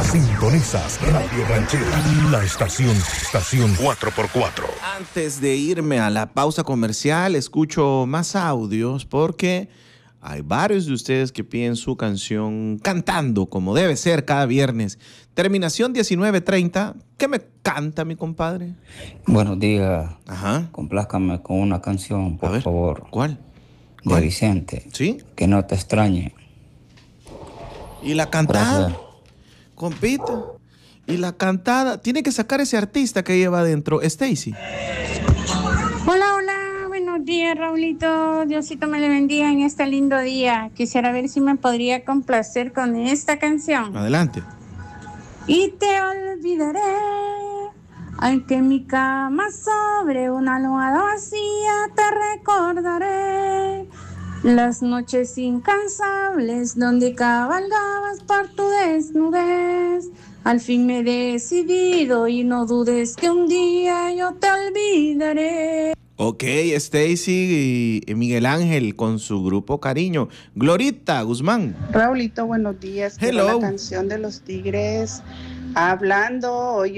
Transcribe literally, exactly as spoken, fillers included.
Sintonizas Radio Ranchera, la estación, estación cuatro por cuatro. Antes de irme a la pausa comercial, escucho más audios porque hay varios de ustedes que piden su canción cantando como debe ser cada viernes. Terminación diecinueve treinta. ¿Qué me canta, mi compadre? Buenos días. Ajá. Complázcame con una canción, por A ver, favor. ¿cuál? De ¿Cuál? Vicente. ¿Sí? Que no te extrañe. ¿Y la cantada? Gracias. Compita. ¿Y la cantada? Tiene que sacar ese artista que lleva adentro, Stacy. Hola, hola, buenos días, Raulito. Diosito me le bendiga en este lindo día. Quisiera ver si me podría complacer con esta canción. Adelante. Y te olvidaré, aunque en mi cama sobre una almohada vacía te recordaré. Las noches incansables donde cabalgabas por tu desnudez. Al fin me he decidido y no dudes que un día yo te olvidaré. Ok, Stacy y Miguel Ángel con su grupo Cariño. Glorita Guzmán. Raulito, buenos días. Hello. Quiero la canción de los Tigres, Hablando. Hoy